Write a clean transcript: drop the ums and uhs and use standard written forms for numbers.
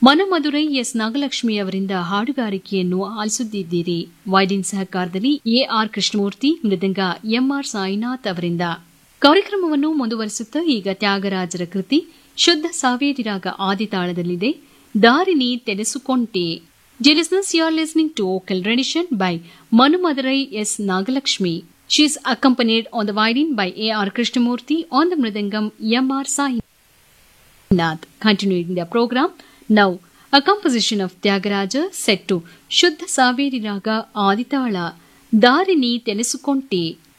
Manamadurai S Nagalakshmi ಅವರಿಂದ ಹಾಡುಗಾರಿಕೆಯನ್ನು ಆಲಿಸುತ್ತಿದ್ದೀರಿ. Violin ಸಹಕಾರದಲ್ಲಿ AR Krishnamurthy, ಮೃದಂಗ M R Sainath ಅವರಿಂದ. ಕಾರ್ಯಕ್ರಮವನ್ನು ಮುಂದುವರಿಸುತ್ತಾ ಈಗ ತ್ಯಾಗರಾಜರ ಕೃತಿ ಶುದ್ಧ ಸಾವೇರಿ ರಾಗ ಆದಿತಾಳದಲ್ಲಿದೆ. ದಾರಿನಿ ತೆನೆಸುಕೊಂಟೆ. Dear listeners, you are listening to vocal rendition by Manumadurai S. Nagalakshmi. She is accompanied on the violin by A.R. Krishnamurti, on the mridangam M.R. Sainath. Continuing the program, now a composition of Tyagaraja set to Shuddha Saveri Raga Aditala, Darini Tenesukonte.